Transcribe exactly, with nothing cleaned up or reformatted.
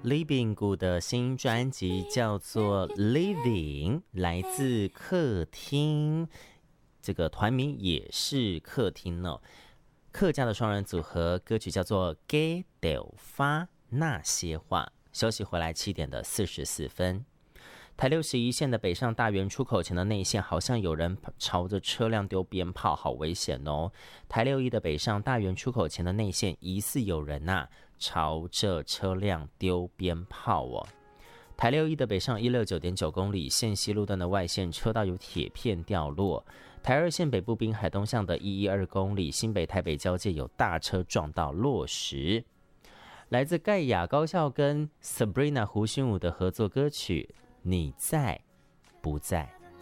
Living Good 的新专辑叫做 Living， 来自客厅，这个团名也是客厅哦。客家的双人组合，歌曲叫做《给丢发那些话》。休息回来，七点的四十四分。台六十一线的北上大园出口前的内线，好像有人朝着车辆丢鞭炮，好危险哦！台六一的北上大园出口前的内线，疑似有人呐、啊、朝着车辆丢鞭炮哦。台六一的北上一六九点九公里，线西路段的外线车道有铁片掉落。台二线北部滨海东向的一一二公里，新北台北交界有大车撞到落石。来自盖亚高校跟 Sabrina 胡勋武的合作歌曲。你在不在？